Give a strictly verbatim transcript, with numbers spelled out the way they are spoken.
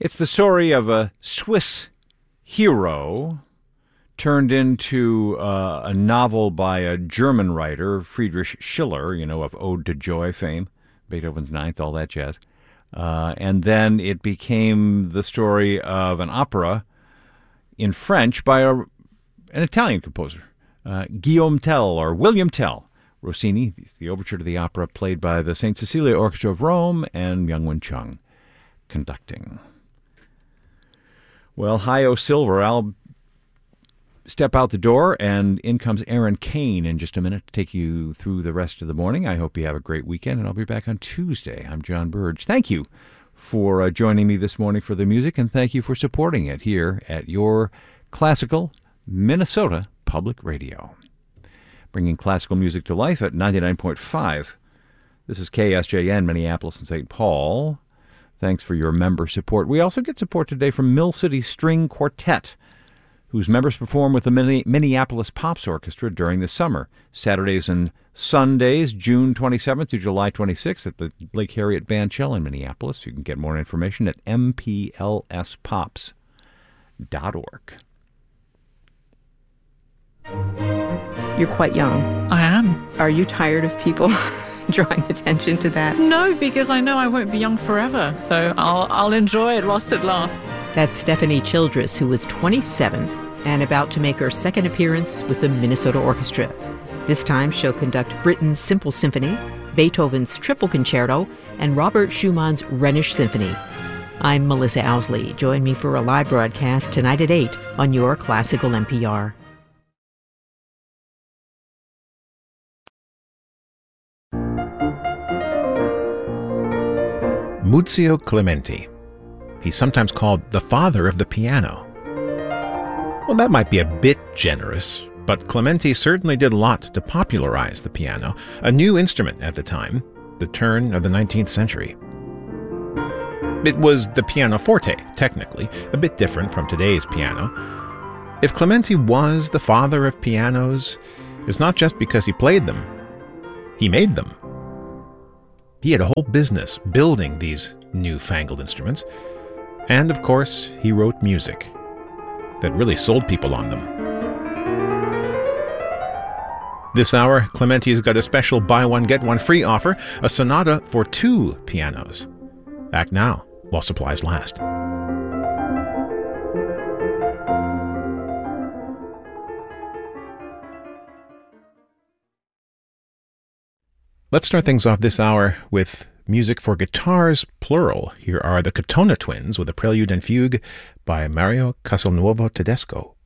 It's the story of a Swiss hero turned into uh, a novel by a German writer, Friedrich Schiller, you know, of Ode to Joy fame, Beethoven's Ninth, all that jazz. Uh, and then it became the story of an opera in French by a, an Italian composer, uh, Guillaume Tell, or William Tell. Rossini, the overture to the opera, played by the Saint Cecilia Orchestra of Rome, and Myung-Whun Chung conducting. Well, hi-oh Silver, I'll step out the door, and in comes Aaron Kane in just a minute to take you through the rest of the morning. I hope you have a great weekend, and I'll be back on Tuesday. I'm John Burge. Thank you for uh, joining me this morning for the music, and thank you for supporting it here at your classical Minnesota Public Radio. Bringing classical music to life at ninety-nine point five. This is K S J N, Minneapolis and Saint Paul. Thanks for your member support. We also get support today from Mill City String Quartet, whose members perform with the Minneapolis Pops Orchestra during the summer, Saturdays and Sundays, June twenty-seventh through July twenty-sixth at the Lake Harriet Bandshell in Minneapolis. You can get more information at m p l s pops dot org. You're quite young. I am. Are you tired of people drawing attention to that? No, because I know I won't be young forever, so I'll I'll enjoy it whilst it lasts. That's Stephanie Childress, who is twenty-seven and about to make her second appearance with the Minnesota Orchestra. This time she'll conduct Britten's Simple Symphony, Beethoven's Triple Concerto, and Robert Schumann's Rhenish Symphony. I'm Melissa Owsley. Join me for a live broadcast tonight at eight on your Classical N P R. Muzio Clementi. He's sometimes called the father of the piano. Well, that might be a bit generous, but Clementi certainly did a lot to popularize the piano, a new instrument at the time, the turn of the nineteenth century. It was the pianoforte, technically, a bit different from today's piano. If Clementi was the father of pianos, it's not just because he played them. He made them. He had a whole business building these newfangled instruments. And, of course, he wrote music that really sold people on them. This hour, Clementi's got a special buy one, get one free offer, a sonata for two pianos. Act now, while supplies last. Let's start things off this hour with music for guitars, plural. Here are the Katona Twins with a prelude and fugue by Mario Castelnuovo Tedesco.